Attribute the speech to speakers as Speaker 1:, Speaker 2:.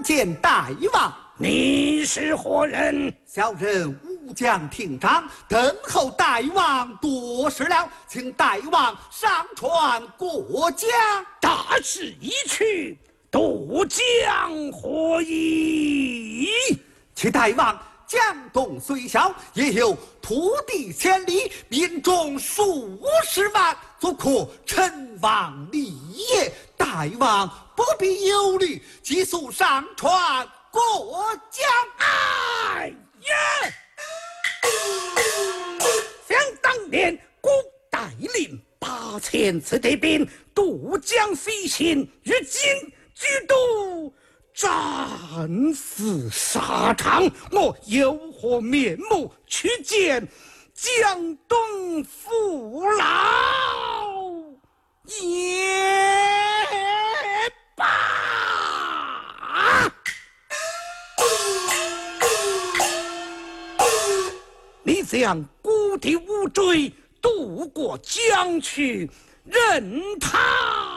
Speaker 1: 见大王。
Speaker 2: 你是何人？
Speaker 1: 小人武将廷长，等候大王多时了，请大王上船过江。
Speaker 2: 大势已去，渡江何以？
Speaker 1: 其大王江东虽小，也有土地千里，民众数十万，足可称王立业。大王不必忧虑，急速上船过江。
Speaker 2: 哎呀！想当年，古带领8000次的兵渡江西行，如今居都战死沙场，我有何面目去见江东父老也罢？你将孤敌无追渡过江去，任他